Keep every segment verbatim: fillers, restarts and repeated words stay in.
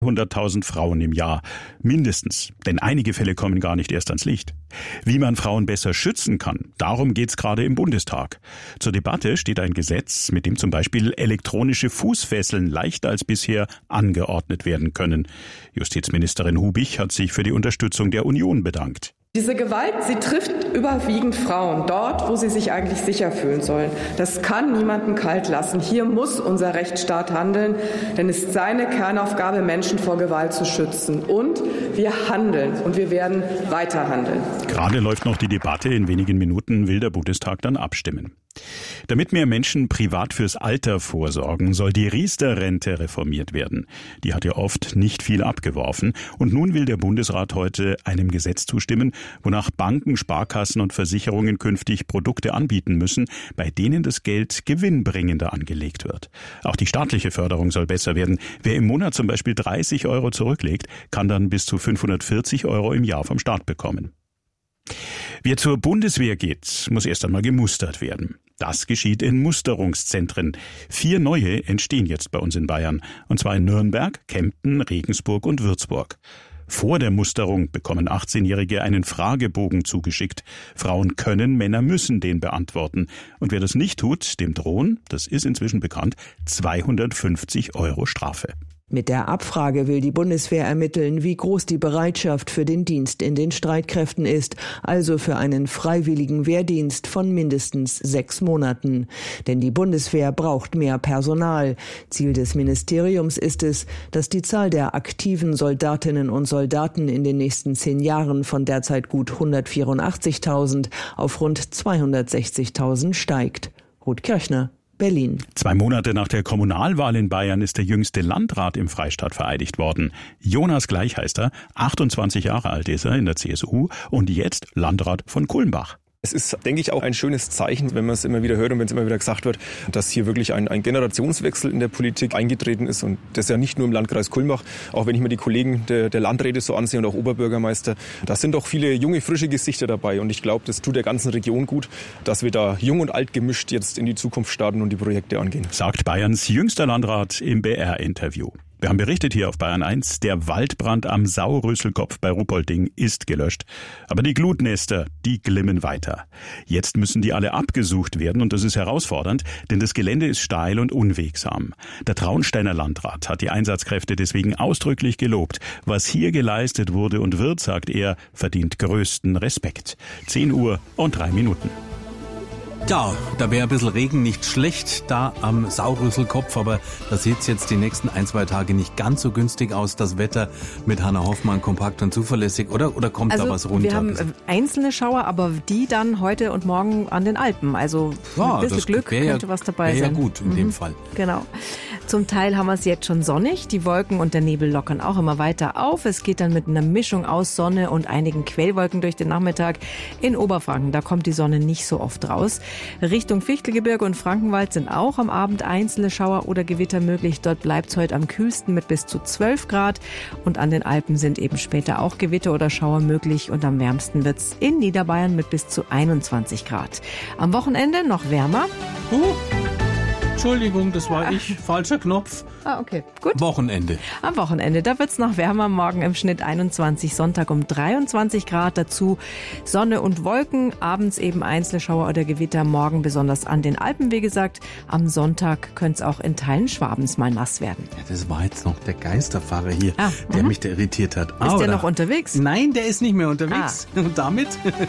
hunderttausend Frauen im Jahr. Mindestens. Denn einige Fälle kommen gar nicht erst ans Licht. Wie man Frauen besser schützen kann, darum geht's gerade im Bundestag. Zur Debatte steht ein Gesetz, mit dem zum Beispiel elektronische Fußfesseln leichter als bisher angeordnet werden können. Justizministerin Hubich hat sich für die Unterstützung der Union bedankt. Diese Gewalt, sie trifft überwiegend Frauen, dort, wo sie sich eigentlich sicher fühlen sollen. Das kann niemanden kalt lassen. Hier muss unser Rechtsstaat handeln, denn es ist seine Kernaufgabe, Menschen vor Gewalt zu schützen. Und wir handeln und wir werden weiter handeln. Gerade läuft noch die Debatte. In wenigen Minuten will der Bundestag dann abstimmen. Damit mehr Menschen privat fürs Alter vorsorgen, soll die Riester-Rente reformiert werden. Die hat ja oft nicht viel abgeworfen. Und nun will der Bundesrat heute einem Gesetz zustimmen, wonach Banken, Sparkassen und Versicherungen künftig Produkte anbieten müssen, bei denen das Geld gewinnbringender angelegt wird. Auch die staatliche Förderung soll besser werden. Wer im Monat zum Beispiel dreißig Euro zurücklegt, kann dann bis zu fünfhundertvierzig Euro im Jahr vom Staat bekommen. Wer zur Bundeswehr geht, muss erst einmal gemustert werden. Das geschieht in Musterungszentren. Vier neue entstehen jetzt bei uns in Bayern. Und zwar in Nürnberg, Kempten, Regensburg und Würzburg. Vor der Musterung bekommen achtzehnjährige einen Fragebogen zugeschickt. Frauen können, Männer müssen den beantworten. Und wer das nicht tut, dem drohen, das ist inzwischen bekannt, zweihundertfünfzig Euro Strafe. Mit der Abfrage will die Bundeswehr ermitteln, wie groß die Bereitschaft für den Dienst in den Streitkräften ist, also für einen freiwilligen Wehrdienst von mindestens sechs Monaten. Denn die Bundeswehr braucht mehr Personal. Ziel des Ministeriums ist es, dass die Zahl der aktiven Soldatinnen und Soldaten in den nächsten zehn Jahren von derzeit gut hundertvierundachtzigtausend auf rund zweihundertsechzigtausend steigt. Ruth Kirchner, Berlin. Zwei Monate nach der Kommunalwahl in Bayern ist der jüngste Landrat im Freistaat vereidigt worden. Jonas Gleich heißt er, achtundzwanzig Jahre alt ist er in der C S U und jetzt Landrat von Kulmbach. Es ist, denke ich, auch ein schönes Zeichen, wenn man es immer wieder hört und wenn es immer wieder gesagt wird, dass hier wirklich ein, ein Generationswechsel in der Politik eingetreten ist. Und das ja nicht nur im Landkreis Kulmbach, auch wenn ich mir die Kollegen der, der Landräte so ansehe und auch Oberbürgermeister, da sind doch viele junge, frische Gesichter dabei. Und ich glaube, das tut der ganzen Region gut, dass wir da jung und alt gemischt jetzt in die Zukunft starten und die Projekte angehen. Sagt Bayerns jüngster Landrat im B R-Interview. Wir haben berichtet hier auf Bayern eins, der Waldbrand am Saurüsselkopf bei Ruppolding ist gelöscht. Aber die Glutnester, die glimmen weiter. Jetzt müssen die alle abgesucht werden und das ist herausfordernd, denn das Gelände ist steil und unwegsam. Der Traunsteiner Landrat hat die Einsatzkräfte deswegen ausdrücklich gelobt. Was hier geleistet wurde und wird, sagt er, verdient größten Respekt. zehn Uhr und drei Minuten. Ja, da wäre ein bisschen Regen nicht schlecht, da am Saurüsselkopf, aber da sieht es jetzt die nächsten ein, zwei Tage nicht ganz so günstig aus. Das Wetter mit Hannah Hoffmann kompakt und zuverlässig, oder? Oder kommt also da was runter? Wir haben einzelne Schauer, aber die dann heute und morgen an den Alpen. Also ja, ein bisschen Glück könnte ja, was dabei sein. Ja, gut in mhm. dem Fall. Genau. Zum Teil haben wir es jetzt schon sonnig. Die Wolken und der Nebel lockern auch immer weiter auf. Es geht dann mit einer Mischung aus Sonne und einigen Quellwolken durch den Nachmittag. In Oberfranken, da kommt die Sonne nicht so oft raus. Richtung Fichtelgebirge und Frankenwald sind auch am Abend einzelne Schauer oder Gewitter möglich. Dort bleibt es heute am kühlsten mit bis zu zwölf Grad. Und an den Alpen sind eben später auch Gewitter oder Schauer möglich. Und am wärmsten wird es in Niederbayern mit bis zu einundzwanzig Grad. Am Wochenende noch wärmer. Uh. Entschuldigung, das war ich. Falscher Knopf. Ah, okay. Gut. Wochenende. Am Wochenende, da wird's noch wärmer. Morgen im Schnitt einundzwanzig, Sonntag um dreiundzwanzig Grad. Dazu Sonne und Wolken. Abends eben Einzelschauer oder Gewitter. Morgen besonders an den Alpen, wie gesagt. Am Sonntag könnte es auch in Teilen Schwabens mal nass werden. Ja, das war jetzt noch der Geisterfahrer hier, ah, der mich da irritiert hat. Ist ah, der noch unterwegs? Nein, der ist nicht mehr unterwegs. Ah. Und damit?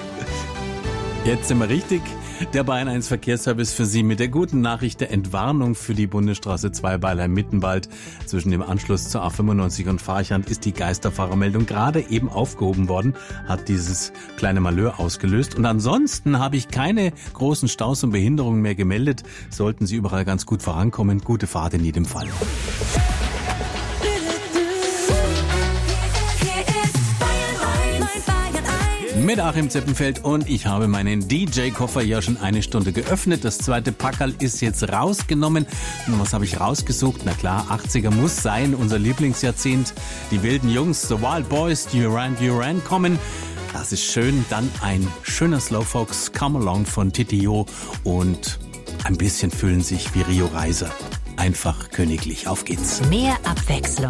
Jetzt sind wir richtig. Der Bayern eins Verkehrsservice für Sie mit der guten Nachricht der Entwarnung für die Bundesstraße zwei Beilheim-Mittenwald. Zwischen dem Anschluss zur A fünfundneunzig und Farchand ist die Geisterfahrermeldung gerade eben aufgehoben worden, hat dieses kleine Malheur ausgelöst. Und ansonsten habe ich keine großen Staus und Behinderungen mehr gemeldet. Sollten Sie überall ganz gut vorankommen. Gute Fahrt in jedem Fall. Mit Achim Zippenfeld und ich habe meinen D J-Koffer ja schon eine Stunde geöffnet. Das zweite Packerl ist jetzt rausgenommen. Und was habe ich rausgesucht? Na klar, achtziger muss sein, unser Lieblingsjahrzehnt. Die wilden Jungs, The Wild Boys, Duran Duran kommen. Das ist schön. Dann ein schöner Slowfox, Come Along von Titio und ein bisschen fühlen sich wie Rio Reiser. Einfach königlich. Auf geht's. Mehr Abwechslung